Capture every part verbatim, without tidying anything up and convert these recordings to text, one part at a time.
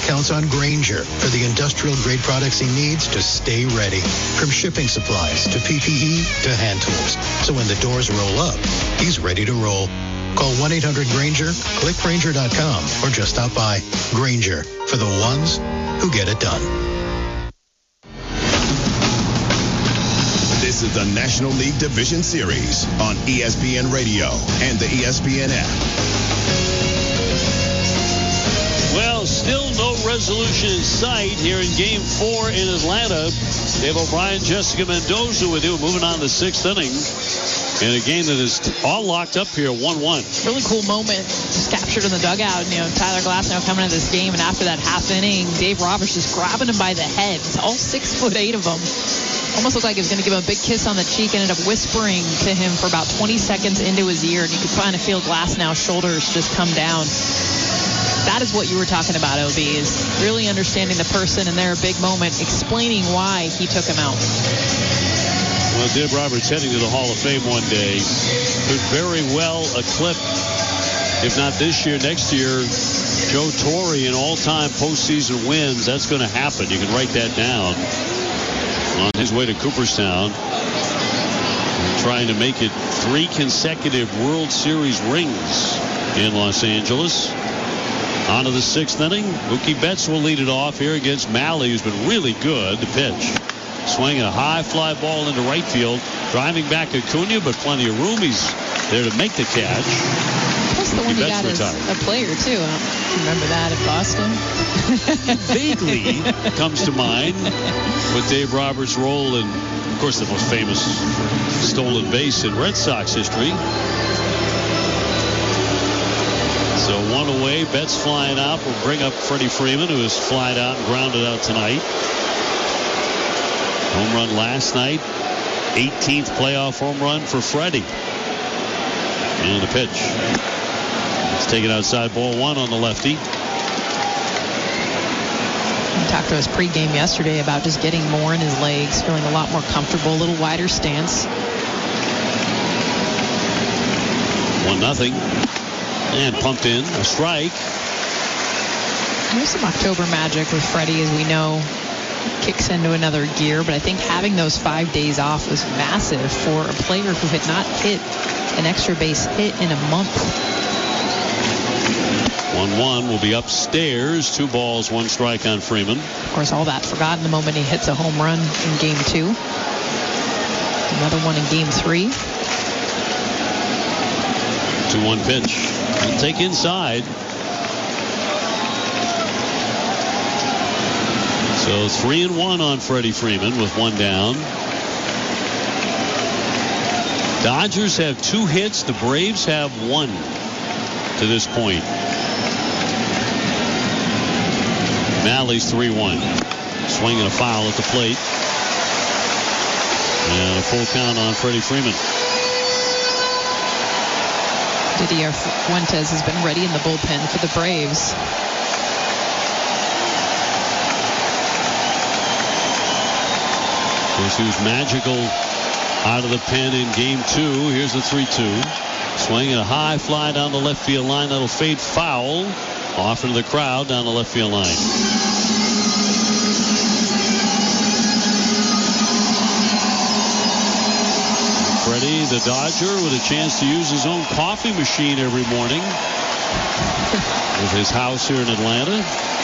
counts on Grainger for the industrial-grade products he needs to stay ready. From shipping supplies to P P E to hand tools. So when the doors roll up, he's ready to roll. Call one eight hundred Grainger, click Grainger dot com, or just stop by. Grainger, for the ones who get it done. This is the National League Division Series on E S P N Radio and the E S P N app. Well, still no resolution in sight here in Game four in Atlanta. Dave O'Brien, Jessica Mendoza with you. Moving on to the sixth inning in a game that is all locked up here, one one. Really cool moment just captured in the dugout. You know, Tyler Glasnow coming into this game, and after that half inning, Dave Roberts just grabbing him by the head. It's all six foot eight of them. Almost looked like he was going to give him a big kiss on the cheek. Ended up whispering to him for about twenty seconds into his ear, and you could kind of feel Glasnow's shoulders just come down. That is what you were talking about, O B, is really understanding the person in their big moment, explaining why he took him out. Well, Dave Roberts heading to the Hall of Fame one day could very well eclipse, if not this year, next year, Joe Torre in all-time postseason wins. That's going to happen. You can write that down. On his way to Cooperstown, trying to make it three consecutive World Series rings in Los Angeles. On to the sixth inning. Mookie Betts will lead it off here against Malley, who's been really good. The pitch. Swinging a high fly ball into right field. Driving back Acuna, but plenty of room. He's there to make the catch. Plus the one he got as a player, too. I don't remember that at Boston. Vaguely comes to mind with Dave Roberts' role in, of course, the most famous stolen base in Red Sox history. So one away, Betts flying out will bring up Freddie Freeman, who has flied out and grounded out tonight. Home run last night, eighteenth playoff home run for Freddie. And the pitch. It's taken outside, ball one on the lefty. He talked to us pregame yesterday about just getting more in his legs, feeling a lot more comfortable, a little wider stance. One nothing. And pumped in, a strike. There's some October magic with Freddie, as we know. Kicks into another gear, but I think having those five days off was massive for a player who had not hit an extra base hit in a month. one one will be upstairs. Two balls, one strike on Freeman. Of course, all that forgotten the moment he hits a home run in game two. Another one in game three. two one pitch. He'll take inside. So three and one on Freddie Freeman with one down. Dodgers have two hits. The Braves have one to this point. Malley's three one. Swinging a foul at the plate. And a full count on Freddie Freeman. Didier Fuentes has been ready in the bullpen for the Braves. Of course, he was magical out of the pen in game two. Here's the three two. Swinging a high fly down the left field line. That'll fade foul. Off into the crowd down the left field line. Freddie, the Dodger, with a chance to use his own coffee machine every morning with his house here in Atlanta.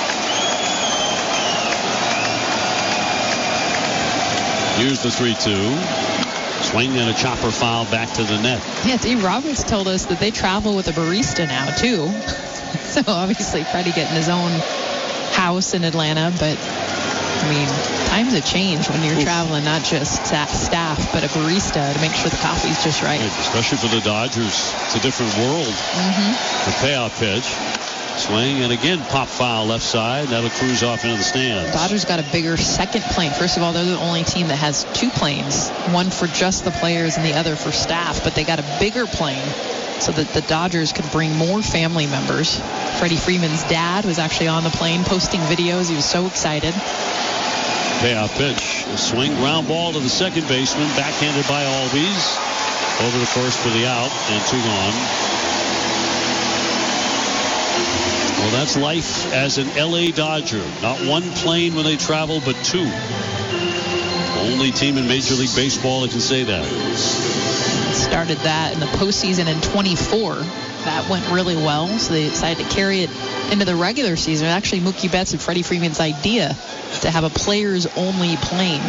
Here's the three two. Swing and a chopper foul back to the net. Yeah, Dave Roberts told us that they travel with a barista now, too. So obviously Freddie getting his own house in Atlanta, but I mean, times have changed when you're Oof. traveling, not just staff, but a barista to make sure the coffee's just right. right. Especially for the Dodgers. It's a different world. Mm-hmm. The payoff pitch. Swing, and again, pop foul left side. That'll cruise off into the stands. Dodgers got a bigger second plane. First of all, they're the only team that has two planes, one for just the players and the other for staff, but they got a bigger plane so that the Dodgers could bring more family members. Freddie Freeman's dad was actually on the plane posting videos. He was so excited. Payoff pitch. A swing, ground ball to the second baseman, backhanded by Albies. Over the first for the out, and two gone. Well, that's life as an L A Dodger. Not one plane when they travel, but two. Only team in Major League Baseball that can say that. Started that in the postseason in twenty-four. That went really well, so they decided to carry it into the regular season. Actually, Mookie Betts and Freddie Freeman's idea to have a players-only plane.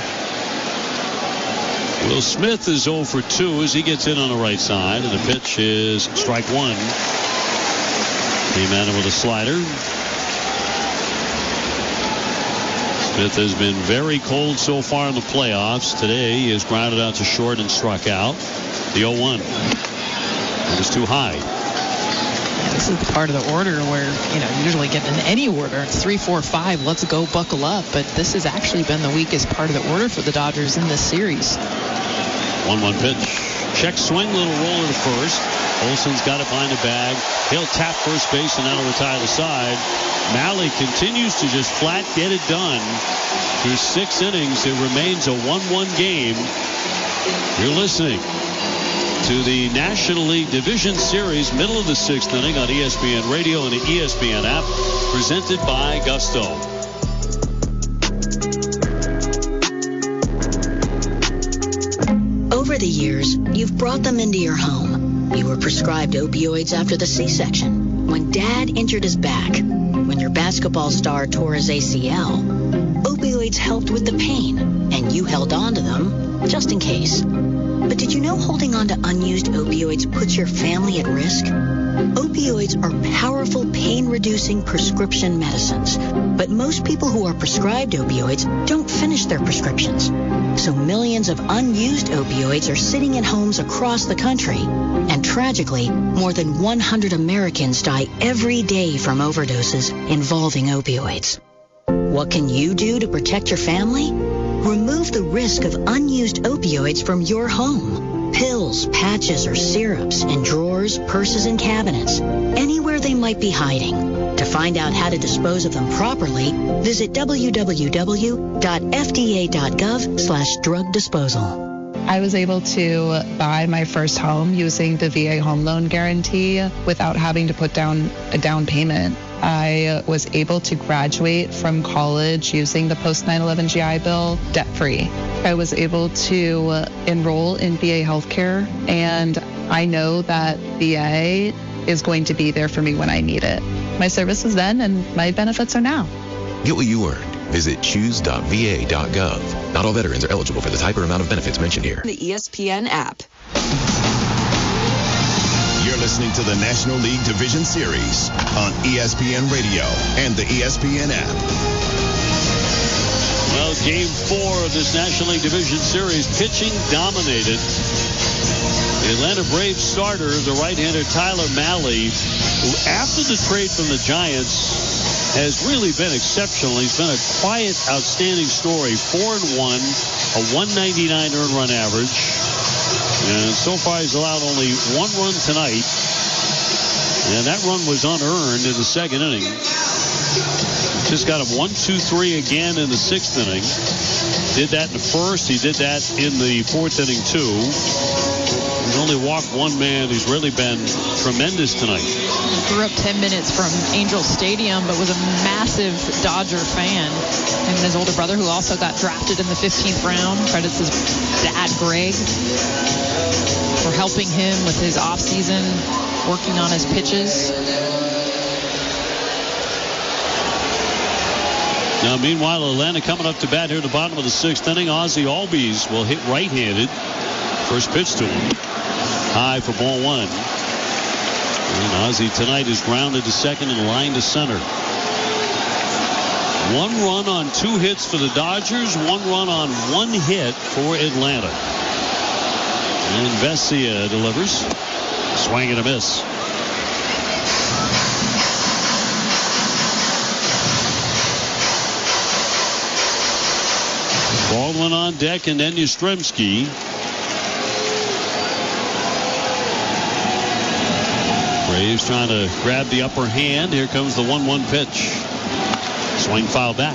Will Smith is oh for two as he gets in on the right side, and the pitch is strike one. Came at him with a slider. Smith has been very cold so far in the playoffs. Today he has grounded out to short and struck out. The oh one. It was too high. Yeah, this is the part of the order where, you know, you usually get in any order. It's three, four, five. Let's go, buckle up. But this has actually been the weakest part of the order for the Dodgers in this series. one one pitch. Check swing, little roller to first. Olson's got it behind the bag. He'll tap first base and that'll retire the side. Malley continues to just flat get it done. Through six innings, it remains a one one game. You're listening to the National League Division Series, middle of the sixth inning on E S P N Radio and the E S P N app, presented by Gusto. Over the years, you've brought them into your home. You were prescribed opioids after the C-section, when Dad injured his back, when your basketball star tore his A C L. Opioids helped with the pain, and you held on to them just in case. But did you know holding on to unused opioids puts your family at risk? Opioids are powerful pain-reducing prescription medicines, but most people who are prescribed opioids don't finish their prescriptions. So millions of unused opioids are sitting in homes across the country. And tragically, more than one hundred Americans die every day from overdoses involving opioids. What can you do to protect your family? Remove the risk of unused opioids from your home. Pills, patches, or syrups in drawers, purses, and cabinets, anywhere they might be hiding. To find out how to dispose of them properly, visit w w w dot f d a dot gov slash drug disposal. I was able to buy my first home using the V A home loan guarantee without having to put down a down payment. I was able to graduate from college using the post nine eleven G I Bill debt-free. I was able to enroll in V A healthcare, and I know that V A is going to be there for me when I need it. My service was then, and my benefits are now. Get what you earned. Visit choose dot v a dot gov. Not all veterans are eligible for the type or amount of benefits mentioned here. The E S P N app. You're listening to the National League Division Series on E S P N Radio and the E S P N app. Well, game four of this National League Division Series, pitching dominated. The Atlanta Braves starter, the right-hander Tyler Mahle, who after the trade from the Giants has really been exceptional. He's been a quiet, outstanding story. Four and one, a one ninety-nine earned run average. And so far he's allowed only one run tonight. And that run was unearned in the second inning. Just got him one, two, three again in the sixth inning. Did that in the first. He did that in the fourth inning, too. He's only walked one man. He's really been tremendous tonight. Grew up ten minutes from Angel Stadium, but was a massive Dodger fan. Him and his older brother, who also got drafted in the fifteenth round, credits his dad, Greg, for helping him with his offseason, working on his pitches. Now, meanwhile, Atlanta coming up to bat here at the bottom of the sixth inning. Ozzie Albies will hit right-handed. First pitch to him. High for ball one. And Ozzie tonight is grounded to second and lined to center. One run on two hits for the Dodgers. One run on one hit for Atlanta. And Vesia delivers. Swing and a miss. Baldwin on deck, and then Yastrzemski. Braves trying to grab the upper hand. Here comes the one one pitch. Swing foul back.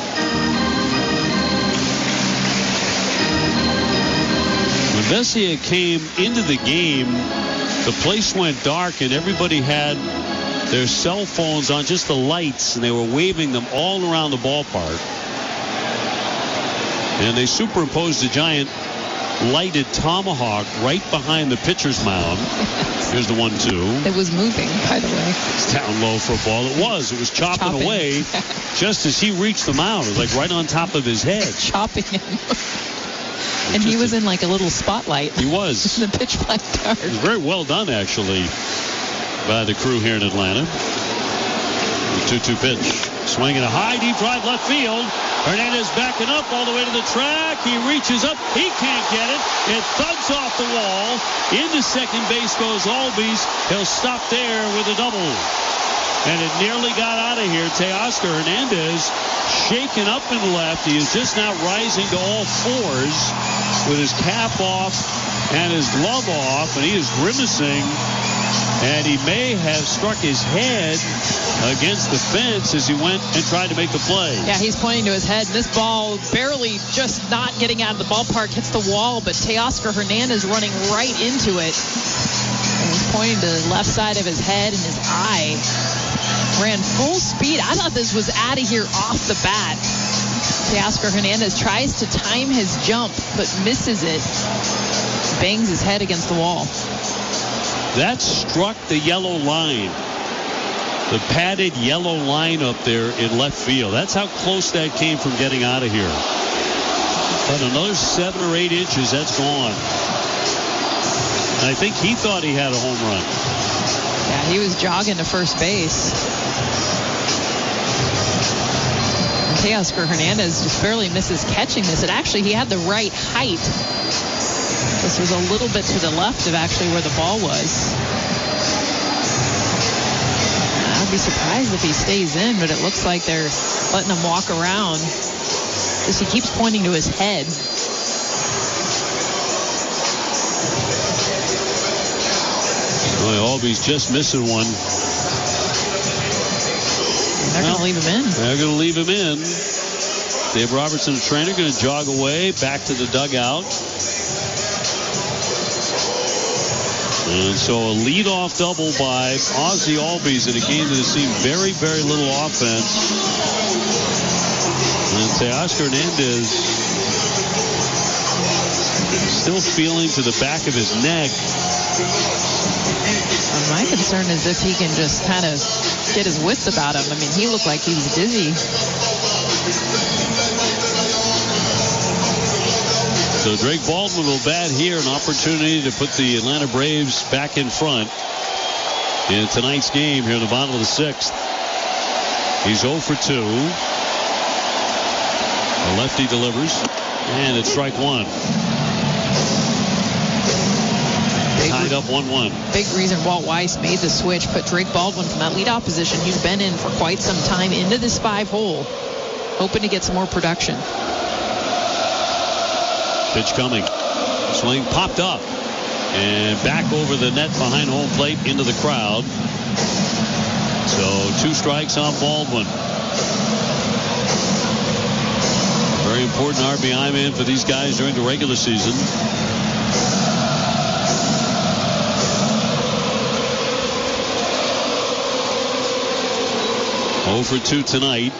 When Vesia came into the game, the place went dark and everybody had their cell phones on just the lights, and they were waving them all around the ballpark. And they superimposed a giant lighted tomahawk right behind the pitcher's mound. Here's the one two. It was moving, by the way. It's down low for a ball. It was. It was chopping, chopping. away just as he reached the mound. It was like right on top of his head. Chopping him. And he was a, in like a little spotlight. He was. In the pitch black dark. It was very well done, actually, by the crew here in Atlanta. The two two pitch. Swinging a high, deep drive left field. Hernandez backing up all the way to the track. He reaches up. He can't get it. It thuds off the wall. Into second base goes Albies. He'll stop there with a double. And it nearly got out of here. Teoscar Hernandez shaken up and left. He is just now rising to all fours with his cap off and his glove off. And he is grimacing. And he may have struck his head against the fence as he went and tried to make the play. Yeah, he's pointing to his head. And this ball barely just not getting out of the ballpark hits the wall, but Teoscar Hernandez running right into it. And he's pointing to the left side of his head and his eye. Ran full speed. I thought this was out of here off the bat. Teoscar Hernandez tries to time his jump, but misses it. Bangs his head against the wall. That struck the yellow line. The padded yellow line up there in left field. That's how close that came from getting out of here. But another seven or eight inches, that's gone. And I think he thought he had a home run. Yeah, he was jogging to first base. And Teoscar Hernandez just barely misses catching this. And actually, he had the right height. This was a little bit to the left of actually where the ball was. I'd be surprised if he stays in, but it looks like they're letting him walk around. Because he keeps pointing to his head. Well, Albies just missing one. And they're well, going to leave him in. They're going to leave him in. Dave Robertson, the trainer, going to jog away back to the dugout. And so a leadoff double by Ozzie Albies in a game that has seen very, very little offense. And Teoscar Hernandez still feeling to the back of his neck. Well, my concern is if he can just kind of get his wits about him. I mean, he looked like he was dizzy. So Drake Baldwin will bat here, an opportunity to put the Atlanta Braves back in front in tonight's game here in the bottom of the sixth. He's oh for two. The lefty delivers, and it's strike one. Big Tied up one one. Big reason Walt Weiss made the switch, put Drake Baldwin from that leadoff position. He's been in for quite some time into this five hole, hoping to get some more production. Pitch coming. Swing popped up. And back over the net behind home plate into the crowd. So two strikes on Baldwin. Very important R B I man for these guys during the regular season. oh for two tonight.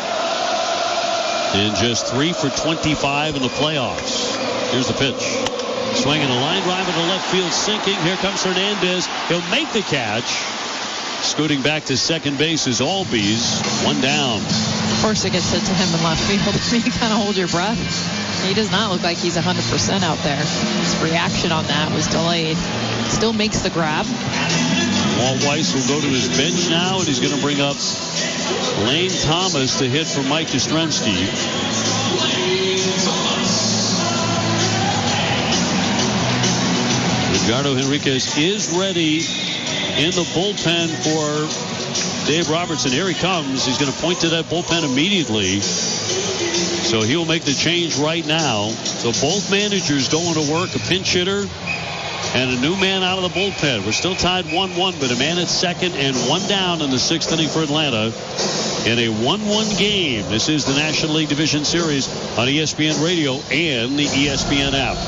And just three for twenty-five in the playoffs. Here's the pitch. Swinging a line drive into left field, sinking. Here comes Hernandez. He'll make the catch. Scooting back to second base is Albies. One down. Of course it gets hit to him in left field. I mean, you kind of hold your breath. He does not look like he's one hundred percent out there. His reaction on that was delayed. Still makes the grab. Walt Weiss will go to his bench now, and he's going to bring up Lane Thomas to hit for Mike Yastrzemski. Edgardo Henriquez is ready in the bullpen for Dave Robertson. Here he comes. He's going to point to that bullpen immediately. So he'll make the change right now. So both managers going to work, a pinch hitter and a new man out of the bullpen. We're still tied one one, but a man at second and one down in the sixth inning for Atlanta in a one one game. This is the National League Division Series on E S P N Radio and the E S P N app.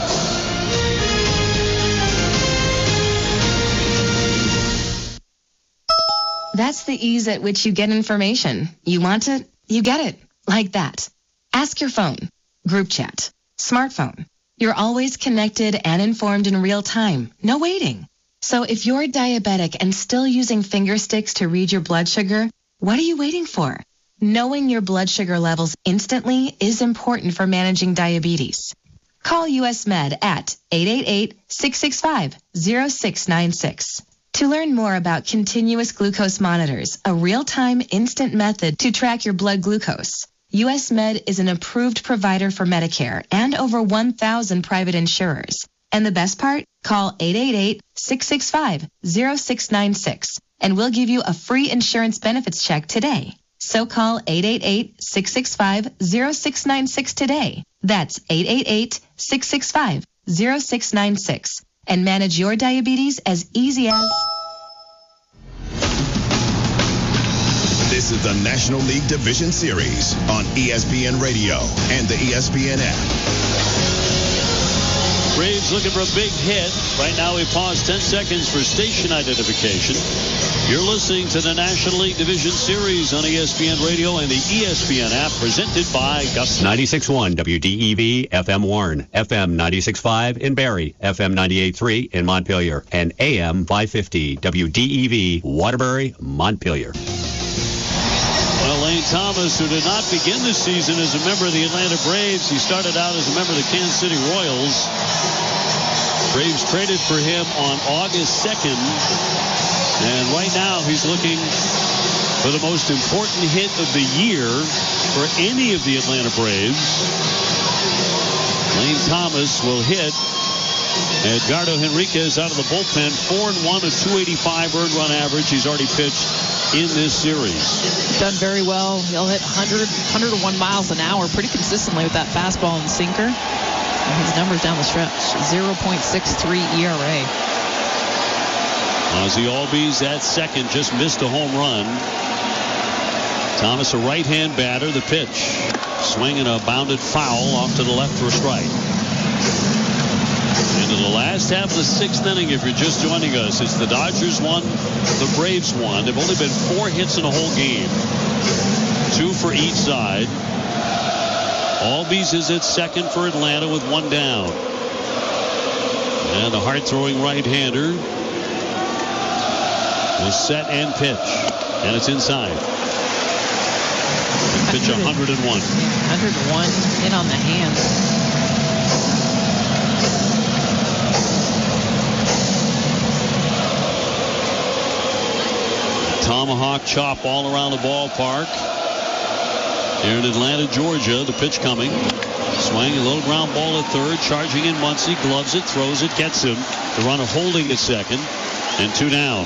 That's the ease at which you get information. You want it, you get it. Like that. Ask your phone. Group chat. Smartphone. You're always connected and informed in real time. No waiting. So if you're diabetic and still using finger sticks to read your blood sugar, what are you waiting for? Knowing your blood sugar levels instantly is important for managing diabetes. Call U S Med at eight eight eight, six six five, zero six nine six. To learn more about continuous glucose monitors, a real-time instant method to track your blood glucose, U S Med is an approved provider for Medicare and over one thousand private insurers. And the best part? Call eight eight eight, six six five, zero six nine six and we'll give you a free insurance benefits check today. So call eight eight eight, six six five, zero six nine six today. That's eight eight eight, six six five, zero six nine six and manage your diabetes as easy as... This is the National League Division Series on E S P N Radio and the E S P N app. Braves looking for a big hit. Right now we pause ten seconds for station identification. You're listening to the National League Division Series on E S P N Radio and the E S P N app, presented by Gus. ninety-six point one W D E V F M Warren, F M ninety-six point five in Barrie, F M ninety-eight point three in Montpelier, and A M five fifty W D E V Waterbury, Montpelier. Well, Lane Thomas, who did not begin the season as a member of the Atlanta Braves, he started out as a member of the Kansas City Royals. Braves traded for him on August second. And right now he's looking for the most important hit of the year for any of the Atlanta Braves. Lane Thomas will hit. Edgardo Henriquez out of the bullpen, four and one, a two eighty-five earned run average. He's already pitched in this series. Done very well. He'll hit one hundred, one oh one miles an hour pretty consistently with that fastball and sinker. And his numbers down the stretch, zero point six three E R A. Ozzie Albies at second, just missed a home run. Thomas, a right-hand batter. The pitch, swinging a bounded foul off to the left for a strike. Into the last half of the sixth inning, if you're just joining us, it's the Dodgers one, the Braves one. There've only been four hits in a whole game, two for each side. Albies is at second for Atlanta with one down. And the hard-throwing right-hander is set and pitch. And it's inside. And pitch one hundred one. one hundred one in on the hands. Tomahawk chop all around the ballpark. Here in Atlanta, Georgia, the pitch coming. Swing, a little ground ball at third. Charging in Muncy, gloves it, throws it, gets him. The runner holding at second. And two down.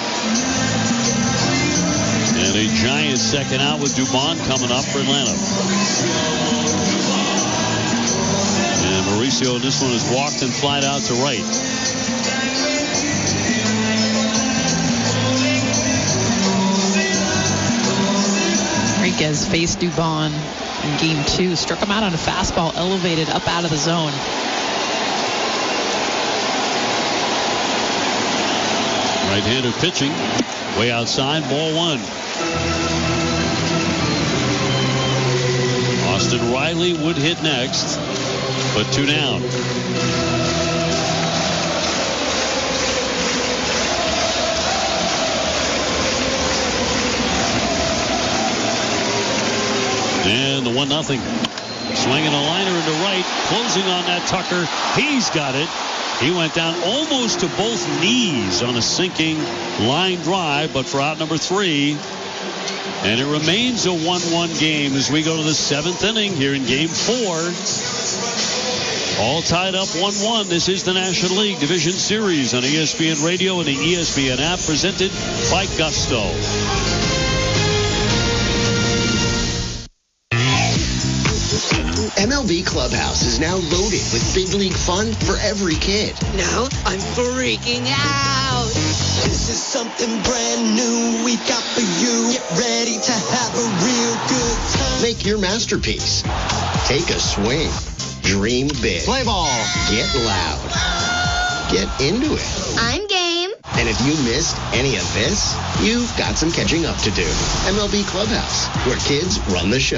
And a giant second out with Dubon coming up for Atlanta. And Mauricio, this one is walked and flied out to right. Enriquez faced Dubon in game two. Struck him out on a fastball elevated up out of the zone. Right-hander pitching. Way outside, ball one. Austin Riley would hit next, but two down. And the one nothing. Swinging a liner into right, closing on that Tucker. He's got it. He went down almost to both knees on a sinking line drive, but for out number three. And it remains a one one game as we go to the seventh inning here in game four. All tied up one one. This is the National League Division Series on E S P N Radio and the E S P N app, presented by Gusto. M L B Clubhouse is now loaded with big league fun for every kid. Now I'm freaking out. This is something brand new we got for you. Get ready to have a real good time. Make your masterpiece. Take a swing. Dream big. Play ball. Get loud. Get into it. I'm game. And And if you missed any of this, you've got some catching up to do. M L B Clubhouse, where kids run the show.